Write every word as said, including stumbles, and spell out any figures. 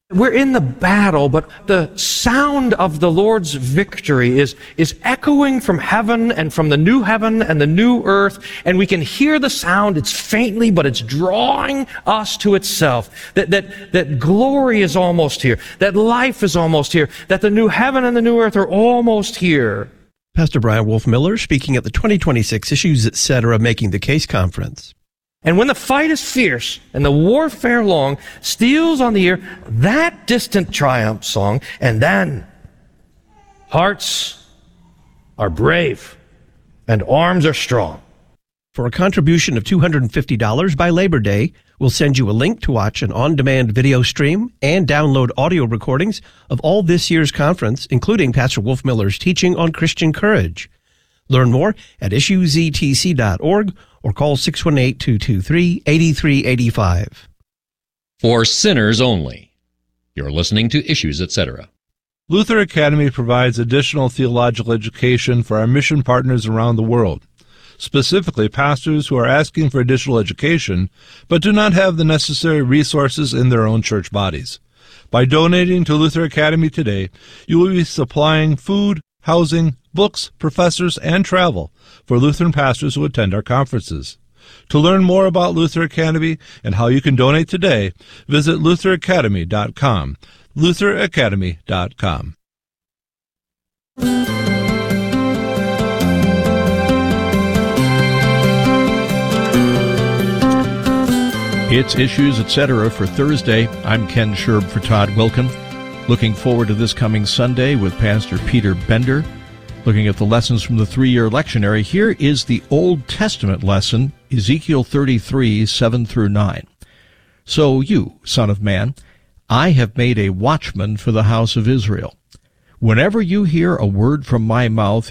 We're in the battle, but the sound of the Lord's victory is, is echoing from heaven and from the new heaven and the new earth, and we can hear the sound. It's faintly, but it's drawing us to itself. That, that, that glory is almost here, that life is almost here, that the new heaven and the new earth are almost here. Pastor Brian Wolfmueller speaking at the twenty twenty-six Issues Etc. Making the Case Conference. And when the fight is fierce and the warfare long, steals on the ear that distant triumph song, and then hearts are brave and arms are strong. For a contribution of two hundred fifty dollars by Labor Day, we'll send you a link to watch an on-demand video stream and download audio recordings of all this year's conference, including Pastor Wolfmueller's teaching on Christian courage. Learn more at issues e t c dot org or call six one eight, two two three, eight three eight five. For sinners only. You're listening to Issues, et cetera. Luther Academy provides additional theological education for our mission partners around the world, specifically pastors who are asking for additional education but do not have the necessary resources in their own church bodies. By donating to Luther Academy today, you will be supplying food, housing, books, professors, and travel for Lutheran pastors who attend our conferences. To learn more about Luther Academy and how you can donate today, visit luther academy dot com. luther academy dot com. It's Issues, et cetera for Thursday. I'm Ken Sherb for Todd Wilken. Looking forward to this coming Sunday with Pastor Peter Bender. Looking at the lessons from the three-year lectionary, here is the Old Testament lesson, Ezekiel thirty-three, seven through nine. So you, son of man, I have made a watchman for the house of Israel. Whenever you hear a word from my mouth,